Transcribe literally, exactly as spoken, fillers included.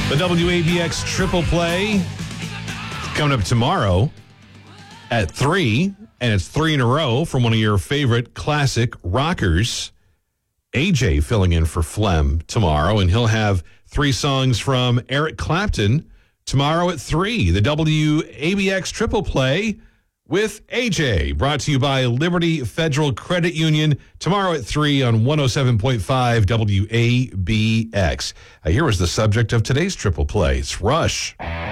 The W A B X Triple Play coming up tomorrow at three, and it's three in a row from one of your favorite classic rockers. A J filling in for Flem tomorrow, and he'll have three songs from Eric Clapton tomorrow at three. The W A B X Triple Play with A J, brought to you by Liberty Federal Credit Union, tomorrow at three on one oh seven point five W A B X. Uh, here was the subject of today's Triple Play. It's Rush.